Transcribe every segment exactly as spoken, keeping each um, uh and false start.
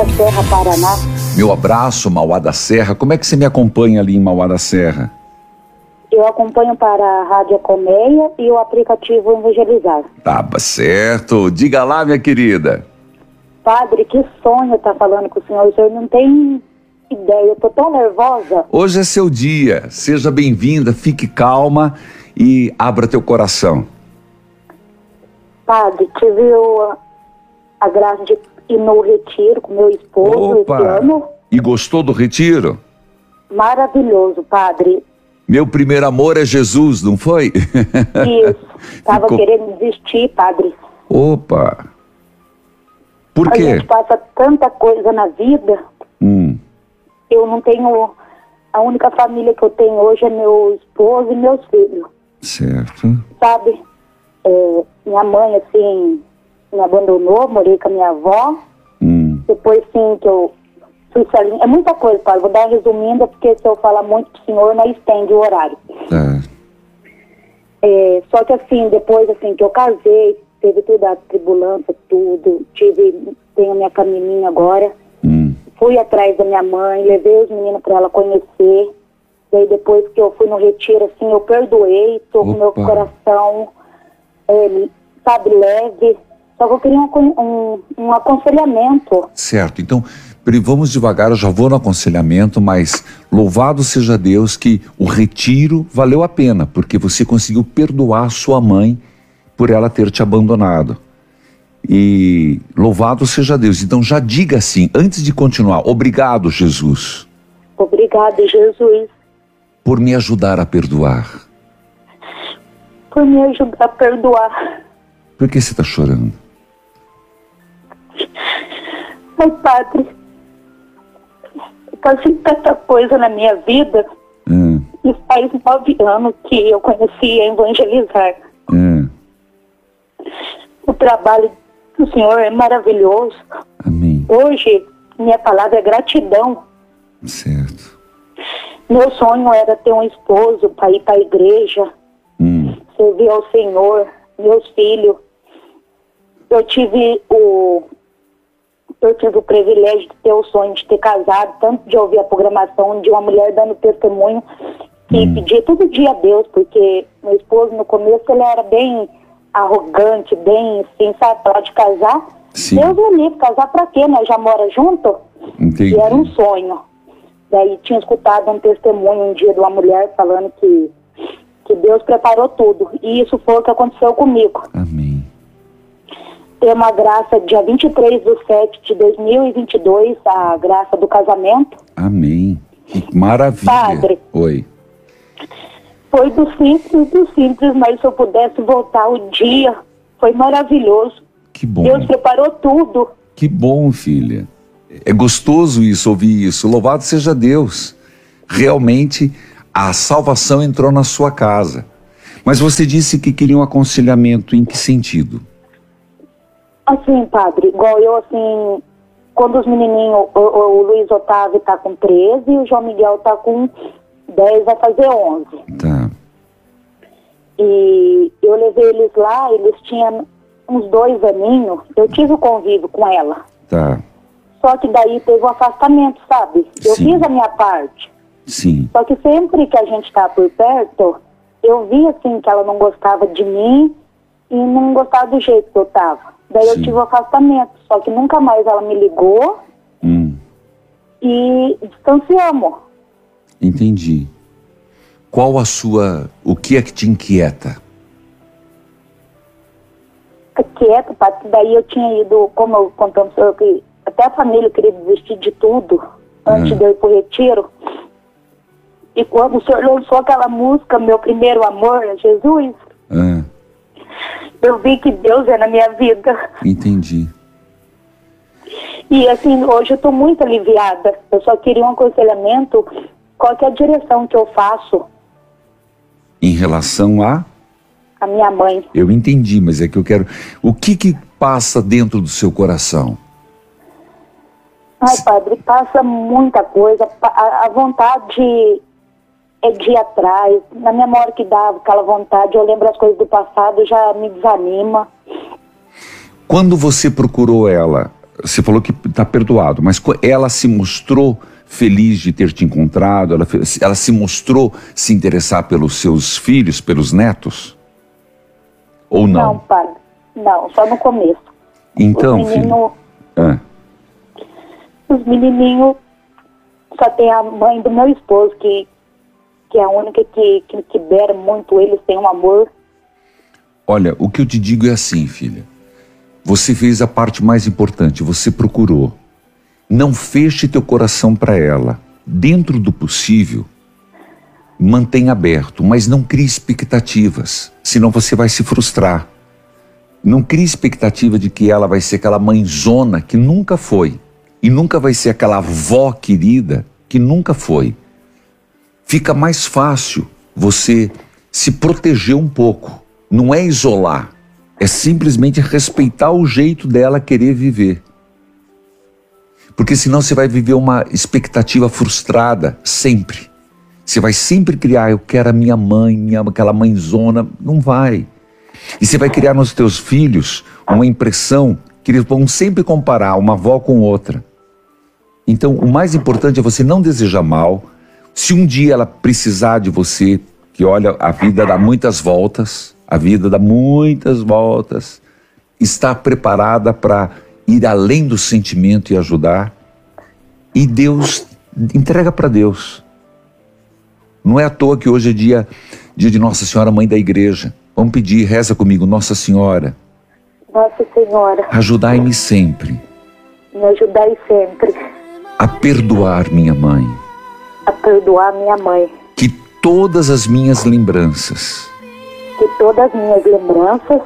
Serra, Paraná. Meu abraço, Mauá da Serra. Como é que você me acompanha ali em Mauá da Serra? Eu acompanho para a Rádio Colmeia e o aplicativo Evangelizar. Tá certo. Diga lá, minha querida. Padre, que sonho estar falando com o senhor. O senhor não tem ideia, eu tô tão nervosa. Hoje é seu dia. Seja bem-vinda, fique calma e abra teu coração. Padre, tive o, a graça de ir no retiro com meu esposo esse ano. E gostou do retiro? Maravilhoso, padre. Meu primeiro amor é Jesus, não foi? Isso. Tava Ficou... querendo desistir, padre. Opa! Por quê? A gente passa tanta coisa na vida. Hum. Eu não tenho... A única família que eu tenho hoje é meu esposo e meus filhos. Certo. Sabe? É, minha mãe, assim, me abandonou, morei com a minha avó. Hum. Depois, sim, que eu... É muita coisa, Paulo. Vou dar uma resumida, porque se eu falar muito pro senhor, não estende o horário. Tá. É, só que assim, depois assim que eu casei, teve toda a tribulância, tudo. Tive, tenho minha caminhinha agora. Hum. Fui atrás da minha mãe, levei os meninos para ela conhecer. E aí depois que eu fui no retiro, assim, eu perdoei, tô com meu coração, é, sabe, leve. Só que eu queria um, um, um aconselhamento. Certo, então... Vamos devagar, eu já vou no aconselhamento, mas louvado seja Deus que o retiro valeu a pena, porque você conseguiu perdoar sua mãe por ela ter te abandonado. E louvado seja Deus. Então já diga assim, antes de continuar, obrigado, Jesus. Obrigado, Jesus. Por me ajudar a perdoar. Por me ajudar a perdoar. Por que você está chorando? Ai, Padre, passei tanta coisa na minha vida. Hum. E faz nove anos que eu conheci a Evangelizar. Hum. O trabalho do Senhor é maravilhoso. Amém. Hoje, minha palavra é gratidão. Certo. Meu sonho era ter um esposo para ir para a igreja, hum. servir ao Senhor, meus filhos. Eu tive o... Eu tive o privilégio de ter o sonho de ter casado, tanto de ouvir a programação de uma mulher dando testemunho e hum. pedir todo dia a Deus, porque meu esposo no começo ele era bem arrogante, bem assim, sabe, falar de casar. Sim. Deus me livre, casar pra quê? Nós já mora junto? Entendi. E era um sonho. Daí tinha escutado um testemunho um dia de uma mulher falando que, que Deus preparou tudo. E isso foi o que aconteceu comigo. Amém. Ter uma graça dia vinte e três de setembro de dois mil e vinte e dois, a graça do casamento. Amém. Que maravilha. Padre. Oi. Foi do simples, do simples, mas se eu pudesse voltar o dia, foi maravilhoso. Que bom. Deus preparou tudo. Que bom, filha. É gostoso isso, ouvir isso. Louvado seja Deus. Realmente, a salvação entrou na sua casa. Mas você disse que queria um aconselhamento em que sentido? Assim, padre, igual eu, assim, quando os menininhos, o, o, o Luiz Otávio tá com treze e o João Miguel tá com dez, vai fazer onze. Tá. E eu levei eles lá, eles tinham uns dois aninhos, eu tive o convívio com ela. Tá. Só que daí teve um afastamento, sabe? Eu Sim. fiz a minha parte. Sim. Só que sempre que a gente tá por perto, eu vi, assim, que ela não gostava de mim e não gostava do jeito que eu tava. Daí Sim. eu tive um afastamento, só que nunca mais ela me ligou hum. e distanciamos. Entendi. Qual a sua... O que é que te inquieta? Quieta, Paty, daí eu tinha ido, como eu contamos, eu, que até a família queria desistir de tudo antes hum. de eu ir pro retiro. E quando o senhor lançou aquela música, Meu Primeiro Amor, Jesus, hum. eu vi que Deus é na minha vida. Entendi. E assim, hoje eu tô muito aliviada. Eu só queria um aconselhamento, qual que é a direção que eu faço. Em relação a? A minha mãe. Eu entendi, mas é que eu quero... O que que passa dentro do seu coração? Ai, padre, passa muita coisa. A, a vontade é de ir atrás. Na mesma hora que dá aquela vontade, eu lembro as coisas do passado, já me desanima. Quando você procurou ela, você falou que está perdoado, mas ela se mostrou feliz de ter te encontrado? Ela, ela se mostrou se interessar pelos seus filhos, pelos netos? Ou não? Não, padre. Não, só no começo. Então, os menino, filho... É. Os menininhos, só tem a mãe do meu esposo, que, que é a única que, que, que dera muito, eles têm um amor. Olha, o que eu te digo é assim, filha. Você fez a parte mais importante, você procurou. Não feche teu coração para ela. Dentro do possível, mantenha aberto, mas não crie expectativas, senão você vai se frustrar. Não crie expectativa de que ela vai ser aquela mãezona que nunca foi. E nunca vai ser aquela avó querida que nunca foi. Fica mais fácil você se proteger um pouco. Não é isolar, é simplesmente respeitar o jeito dela querer viver. Porque senão você vai viver uma expectativa frustrada, sempre. Você vai sempre criar, eu quero a minha mãe, minha, aquela mãezona. Não vai. E você vai criar nos teus filhos uma impressão que eles vão sempre comparar uma avó com outra. Então, o mais importante é você não desejar mal. Se um dia ela precisar de você, que olha, a vida dá muitas voltas, a vida dá muitas voltas, está preparada para ir além do sentimento e ajudar. E Deus, entrega para Deus. Não é à toa que hoje é dia, dia de Nossa Senhora Mãe da Igreja. Vamos pedir, reza comigo, Nossa Senhora. Nossa Senhora. Ajudai-me sempre. Me ajudai sempre. A perdoar minha mãe. A perdoar minha mãe. Que todas as minhas lembranças. Que todas as minhas lembranças.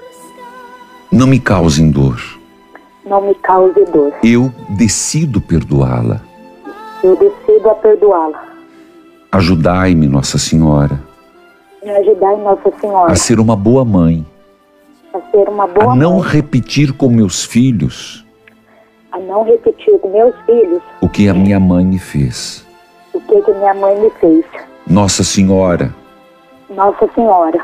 Não me causem dor. Não me cause dor. Eu decido perdoá-la. Eu decido a perdoá-la. Ajudai-me, Nossa Senhora. Me ajudai, Nossa Senhora. A ser uma boa mãe. A ser uma boa A não mãe. repetir com meus filhos. A não repetir com meus filhos. O que a minha mãe me fez. O que, que minha mãe me fez. Nossa Senhora. Nossa Senhora.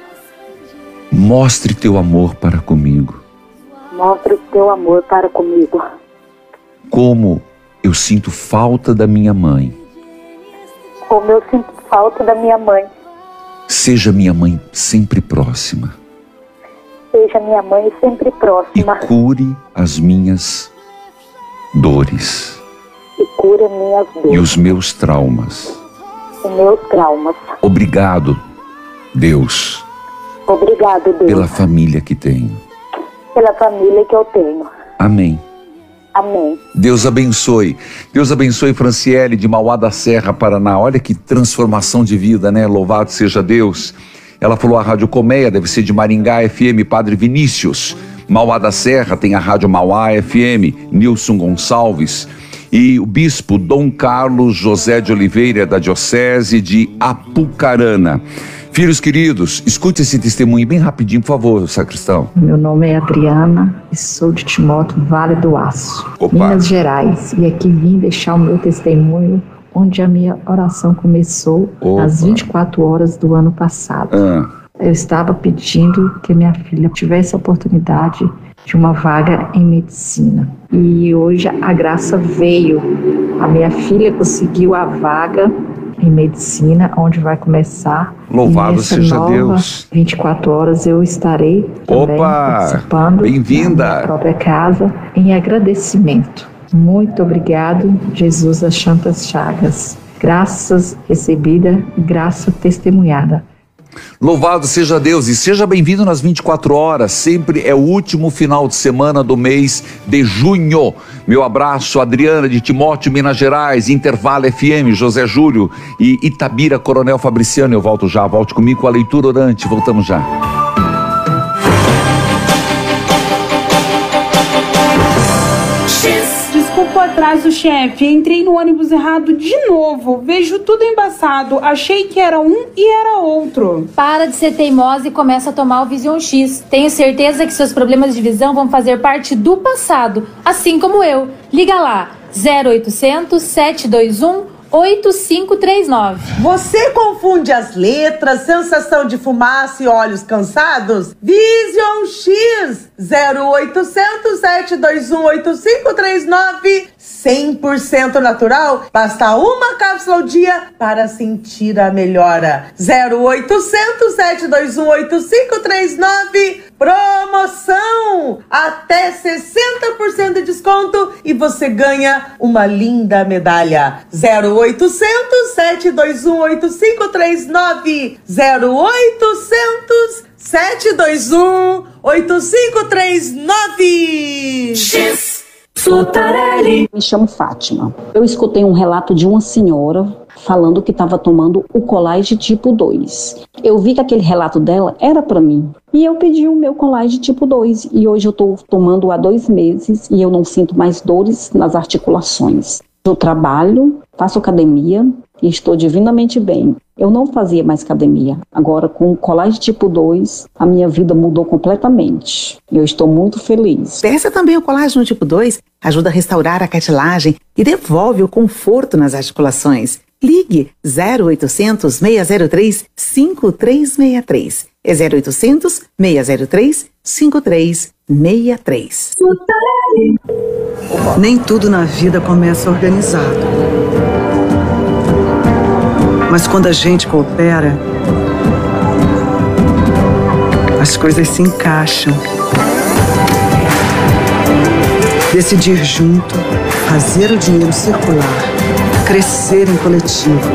Mostre teu amor para comigo. Mostre o teu amor para comigo. Como eu sinto falta da minha mãe. Como eu sinto falta da minha mãe. Seja minha mãe sempre próxima. Seja minha mãe sempre próxima. E cure as minhas dores. E cure minhas dores. E os meus traumas. E meus traumas. Obrigado, Deus. Obrigado, Deus. Pela família que tenho. Pela família que eu tenho. Amém. Amém. Deus abençoe. Deus abençoe Franciele de Mauá da Serra, Paraná. Olha que transformação de vida, né? Louvado seja Deus. Ela falou a Rádio Colmeia, deve ser de Maringá F M, Padre Vinícius. Mauá da Serra tem a Rádio Mauá F M, Nilson Gonçalves. E o bispo Dom Carlos José de Oliveira, da Diocese de Apucarana. Filhos queridos, escute esse testemunho bem rapidinho, por favor, sacristão. Meu nome é Adriana e sou de Timóteo, Vale do Aço, Opa. Minas Gerais. E aqui vim deixar o meu testemunho, onde a minha oração começou Opa. às vinte e quatro horas do ano passado. Ah. Eu estava pedindo que minha filha tivesse a oportunidade de uma vaga em medicina. E hoje a graça veio. A minha filha conseguiu a vaga em medicina, onde vai começar. Louvado seja nova Deus. vinte e quatro horas eu estarei também Opa, participando bem-vinda. na minha própria casa em agradecimento. Muito obrigado, Jesus das Santas Chagas. Graças recebida e graça testemunhada. Louvado seja Deus e seja bem-vindo nas vinte e quatro horas, sempre é o último final de semana do mês de junho. Meu abraço, Adriana de Timóteo, Minas Gerais, Intervalo F M, José Júlio e Itabira, Coronel Fabriciano. Eu volto já, volte comigo com a leitura orante, voltamos já. Desculpa o atraso, chefe. Entrei no ônibus errado de novo. Vejo tudo embaçado. Achei que era um e era outro. Para de ser teimosa e começa a tomar o Vision X. Tenho certeza que seus problemas de visão vão fazer parte do passado, assim como eu. Liga lá, zero oitocentos, sete dois um, oito cinco três nove. Você confunde as letras, sensação de fumaça e olhos cansados? Vision X zero oitocentos, sete dois um, oito cinco três nove, cem por cento natural, basta uma cápsula ao dia para sentir a melhora. zero oitocentos, sete dois um, oito cinco três nove, promoção! Até sessenta por cento de desconto e você ganha uma linda medalha. zero oitocentos, sete dois um, oito cinco três nove, zero oitocentos, sete dois um, oito cinco três nove. X Flotarelli. Me chamo Fátima. Eu escutei um relato de uma senhora falando que estava tomando o Colage tipo dois. Eu vi que aquele relato dela era para mim. E eu pedi o meu Colage tipo dois. E hoje eu estou tomando há dois meses e eu não sinto mais dores nas articulações. Eu trabalho, faço academia e estou divinamente bem. Eu não fazia mais academia. Agora, com o Colage tipo dois, a minha vida mudou completamente. Eu estou muito feliz. Peça também o Colágeno tipo dois. Ajuda a restaurar a cartilagem e devolve o conforto nas articulações. Ligue zero oitocentos, seis zero três, cinco três seis três. É zero oitocentos, seis zero três, cinco três seis três. Nem tudo na vida começa organizado. Mas quando a gente coopera, as coisas se encaixam. Decidir junto, fazer o dinheiro circular, crescer em coletivo.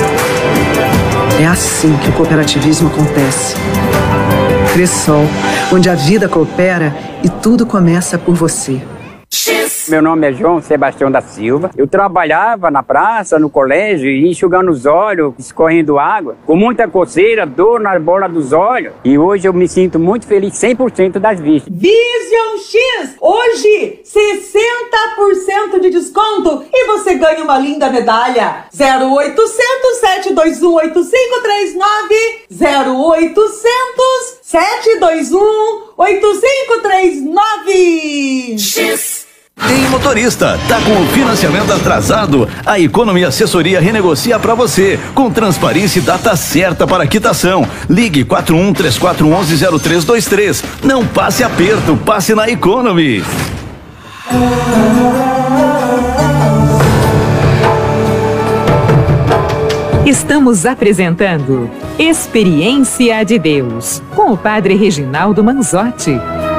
É assim que o cooperativismo acontece. Cressol, onde a vida coopera e tudo começa por você. Meu nome é João Sebastião da Silva. Eu trabalhava na praça, no colégio, enxugando os olhos, escorrendo água, com muita coceira, dor na bola dos olhos. E hoje eu me sinto muito feliz, cem por cento das vistas. Vision X, hoje sessenta por cento de desconto e você ganha uma linda medalha. zero oitocentos, sete dois um, oito cinco três nove, zero oitocentos, sete dois um, oito cinco três nove. X. Tem motorista, tá com o financiamento atrasado? A Economy Assessoria renegocia para você, com transparência e data certa para quitação. Ligue quatro um três quatro um um zero três dois três. Não passe aperto, passe na Economy. Estamos apresentando Experiência de Deus, com o Padre Reginaldo Manzotti.